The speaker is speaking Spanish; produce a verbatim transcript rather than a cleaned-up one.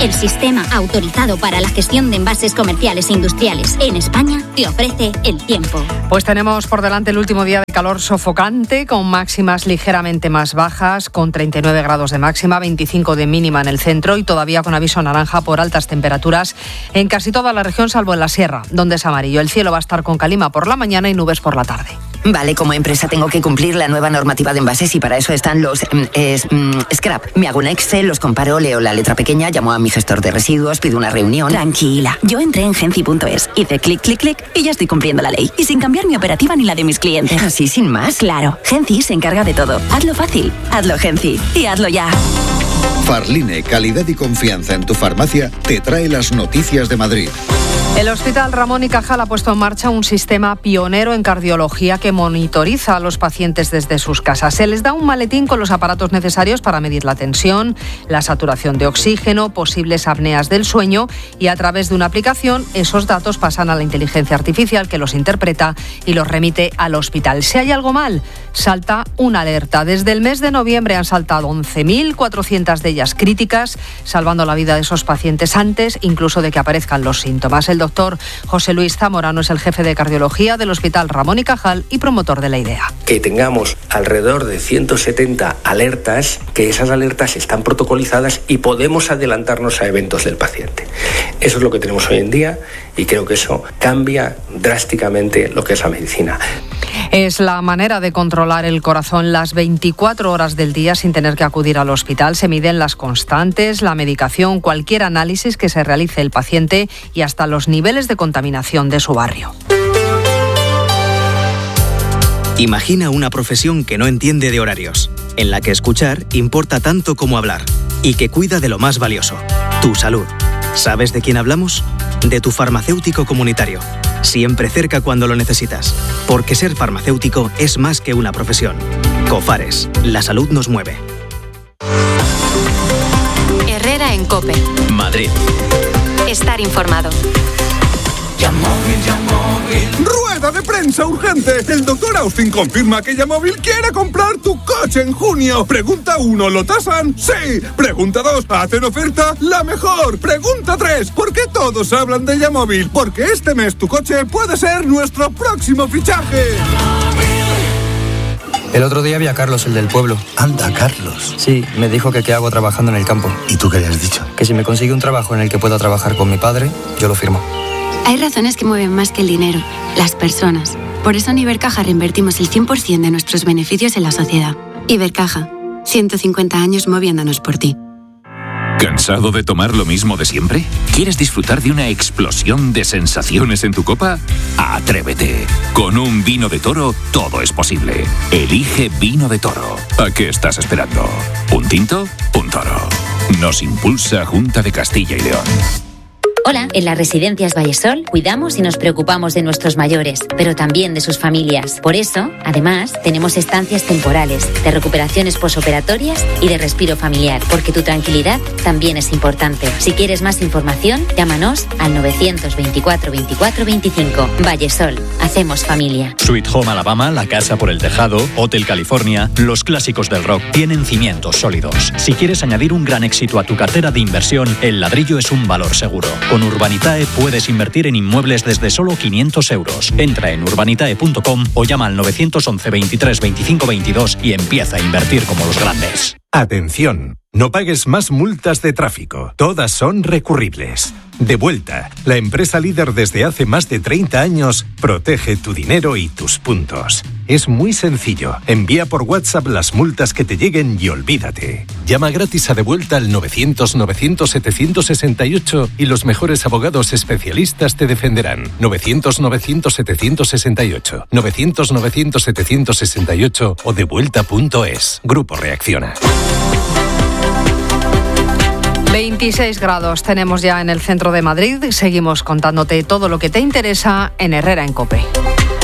el sistema autorizado para la gestión de envases comerciales e industriales en España, te ofrece el tiempo. Pues tenemos por delante el último día de calor sofocante, con máximas ligeramente más bajas, con treinta y nueve grados de máxima, veinticinco de mínima en el centro y todavía con aviso naranja por altas temperaturas en casi toda la región, salvo en la sierra, donde es amarillo. El cielo va a estar con calima por la mañana y nubes por la tarde. Vale, como empresa tengo que cumplir la nueva normativa de envases y para eso están los eh, es, mm, scrap. Me hago un Excel, los comparo, leo la letra pequeña, llamo a mi gestor de residuos, pido una reunión. Tranquila, yo entré en Genci punto es, hice clic, clic, clic y ya estoy cumpliendo la ley. Y sin cambiar mi operativa ni la de mis clientes. ¿Así sin más? Claro, Genci se encarga de todo. Hazlo fácil, hazlo Genci y hazlo ya. Farline, calidad y confianza en tu farmacia, te trae las noticias de Madrid. El Hospital Ramón y Cajal ha puesto en marcha un sistema pionero en cardiología que monitoriza a los pacientes desde sus casas. Se les da un maletín con los aparatos necesarios para medir la tensión, la saturación de oxígeno, posibles apneas del sueño y a través de una aplicación esos datos pasan a la inteligencia artificial que los interpreta y los remite al hospital. Si hay algo mal, salta una alerta. Desde el mes de noviembre han saltado once mil cuatrocientas de ellas críticas, salvando la vida de esos pacientes antes incluso de que aparezcan los síntomas. El doctor José Luis Zamorano es el jefe de cardiología del Hospital Ramón y Cajal y promotor de la idea. Que tengamos alrededor de ciento setenta alertas, que esas alertas están protocolizadas y podemos adelantarnos a eventos del paciente. Eso es lo que tenemos hoy en día y creo que eso cambia drásticamente lo que es la medicina. Es la manera de controlar el corazón las veinticuatro horas del día sin tener que acudir al hospital. Se miden las constantes, la medicación, cualquier análisis que se realice el paciente y hasta los niveles de contaminación de su barrio. Imagina una profesión que no entiende de horarios, en la que escuchar importa tanto como hablar y que cuida de lo más valioso, tu salud. ¿Sabes de quién hablamos? De tu farmacéutico comunitario. Siempre cerca cuando lo necesitas. Porque ser farmacéutico es más que una profesión. Cofares, la salud nos mueve. Herrera en COPE. Madrid. Estar informado. ¡Rueda de prensa urgente! El doctor Austin confirma que Yamóvil quiere comprar tu coche en junio. Pregunta uno, ¿lo tasan? ¡Sí! Pregunta dos, ¿hacen oferta? ¡La mejor! Pregunta tres, ¿por qué todos hablan de Yamóvil? Porque este mes tu coche puede ser nuestro próximo fichaje. El otro día vi a Carlos, el del pueblo. Anda, Carlos. Sí, me dijo que qué hago trabajando en el campo. ¿Y tú qué le has dicho? Que si me consigue un trabajo en el que pueda trabajar con mi padre, yo lo firmo. Hay razones que mueven más que el dinero, las personas. Por eso en Ibercaja reinvertimos el cien por ciento de nuestros beneficios en la sociedad. Ibercaja, ciento cincuenta años moviéndonos por ti. ¿Cansado de tomar lo mismo de siempre? ¿Quieres disfrutar de una explosión de sensaciones en tu copa? ¡Atrévete! Con un vino de Toro todo es posible. Elige Vino de Toro. ¿A qué estás esperando? ¿Un tinto? Un Toro. Nos impulsa Junta de Castilla y León. Hola, en las residencias Vallesol cuidamos y nos preocupamos de nuestros mayores, pero también de sus familias. Por eso, además, tenemos estancias temporales, de recuperaciones posoperatorias y de respiro familiar, porque tu tranquilidad también es importante. Si quieres más información, llámanos al novecientos veinticuatro veinticuatro veinticinco. Vallesol, hacemos familia. Sweet Home Alabama, La Casa por el Tejado, Hotel California, los clásicos del rock tienen cimientos sólidos. Si quieres añadir un gran éxito a tu cartera de inversión, el ladrillo es un valor seguro. Con Urbanitae puedes invertir en inmuebles desde solo quinientos euros. Entra en urbanitae punto com o llama al novecientos once veintitrés veinticinco veintidós y empieza a invertir como los grandes. Atención, no pagues más multas de tráfico. Todas son recurribles. Devuelta, la empresa líder desde hace más de treinta años, protege tu dinero y tus puntos. Es muy sencillo. Envía por WhatsApp las multas que te lleguen y olvídate. Llama gratis a Devuelta al novecientos novecientos setecientos sesenta y ocho y los mejores abogados especialistas te defenderán. novecientos novecientos setecientos sesenta y ocho, novecientos novecientos setecientos sesenta y ocho o devuelta punto es. Grupo Reacciona. veintiséis grados tenemos ya en el centro de Madrid. Seguimos contándote todo lo que te interesa en Herrera en COPE.